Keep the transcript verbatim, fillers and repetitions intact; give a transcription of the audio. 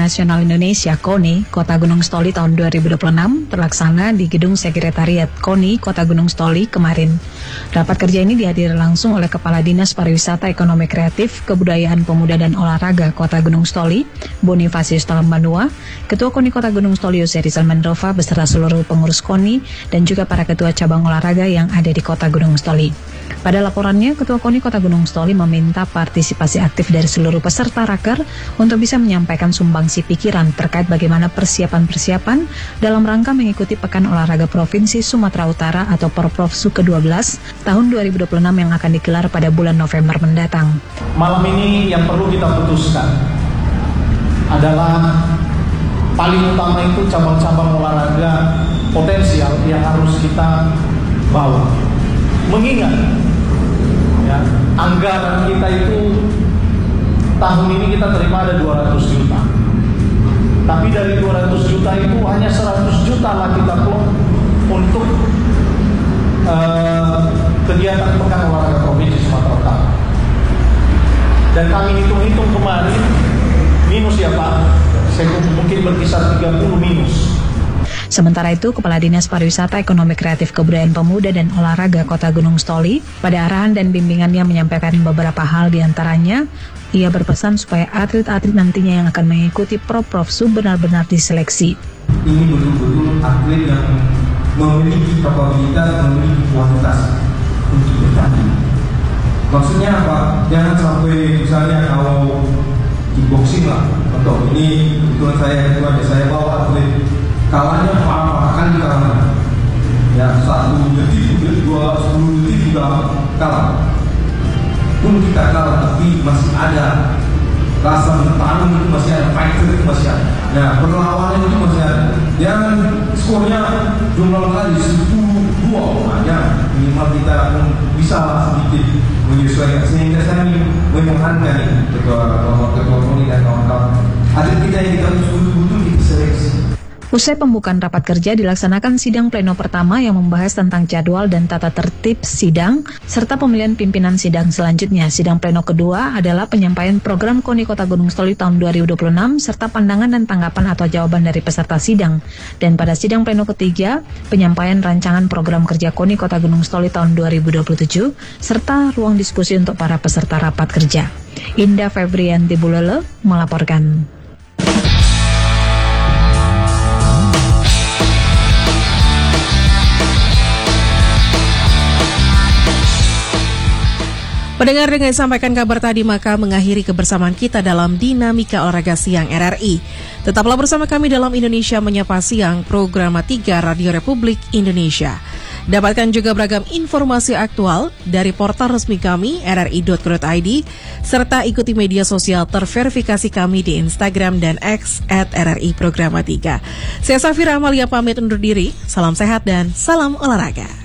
Nasional Indonesia (KONI) Kota Gunung Stoli tahun dua ribu dua puluh enam terlaksana di Gedung Sekretariat KONI Kota Gunung Stoli kemarin. Rapat kerja ini dihadiri langsung oleh Kepala Dinas Pariwisata Ekonomi Kreatif, Kebudayaan Pemuda dan Olahraga Kota Gunung Stoli, Bonifasius Talambanua, Ketua KONI Kota Gunung Stoli Yose Rizal Mendrova beserta seluruh pengurus KONI dan juga para ketua cabang olahraga yang ada di Kota Gunung Stoli. Pada laporannya, Ketua KONI Kota Gunung Stoli meminta partisipasi aktif dari seluruh peserta raker untuk bisa menyampaikan sumbangsi pikiran terkait bagaimana persiapan-persiapan dalam rangka mengikuti Pekan Olahraga Provinsi Sumatera Utara atau Porprofsu ke dua belas tahun dua ribu dua puluh enam yang akan digelar pada bulan November mendatang. Malam ini yang perlu kita putuskan adalah paling utama itu cabang-cabang olahraga potensial yang harus kita bawa. Mengingat ya, anggaran kita itu tahun ini kita terima ada dua ratus juta. Tapi dari dua ratus juta itu hanya seratus juta lah kita plot untuk uh, kegiatan Pekan Olahraga Provinsi Sumatera Utara. Dan kami hitung-hitung kemarin minus ya Pak, saya mungkin berkisar tiga puluh minus. Sementara itu, Kepala Dinas Pariwisata Ekonomi Kreatif Kebudayaan Pemuda dan Olahraga Kota Gunung Stoli pada arahan dan bimbingannya menyampaikan beberapa hal diantaranya. Ia berpesan supaya atlet-atlet nantinya yang akan mengikuti Porprofsu benar-benar diseleksi. Ini betul-betul atlet yang memiliki kapabilitas, memiliki kualitas untuk bertanding. Maksudnya apa? Jangan sampai misalnya kalau kickboxing lah, atau ini kebetulan saya itu aja saya bawa atlet kalahnya apa akan kalah ya satu detik dua sepuluh detik juga kalah pun kita kalah tapi masih ada rasa bertarung itu masih ada, fighter itu masih ada, nah perlawanan itu masih ada. Jangan skornya jumlah kali sepuluh dua ya minimal kita pun bisa sedikit menyesuaikan sehingga saya menyangkan ketua ketua KONI dan kawan-kawan ada kita yang kita betul-betul kita seleksi. Usai pembukaan rapat kerja dilaksanakan sidang pleno pertama yang membahas tentang jadwal dan tata tertib sidang serta pemilihan pimpinan sidang selanjutnya. Sidang pleno kedua adalah penyampaian program KONI Kota Gunung Stoli tahun dua ribu dua puluh enam serta pandangan dan tanggapan atau jawaban dari peserta sidang. Dan pada sidang pleno ketiga, penyampaian rancangan program kerja KONI Kota Gunung Stoli tahun dua ribu dua puluh tujuh serta ruang diskusi untuk para peserta rapat kerja. Indah Febrianti Bulele melaporkan. Pendengar, dengan sampaikan kabar tadi maka mengakhiri kebersamaan kita dalam Dinamika Olahraga Siang R R I. Tetaplah bersama kami dalam Indonesia Menyapa Siang, program tiga Radio Republik Indonesia. Dapatkan juga beragam informasi aktual dari portal resmi kami r r i dot co dot i d serta ikuti media sosial terverifikasi kami di Instagram dan X at R R I Programa tiga. Saya Safira Amalia pamit undur diri. Salam sehat dan salam olahraga.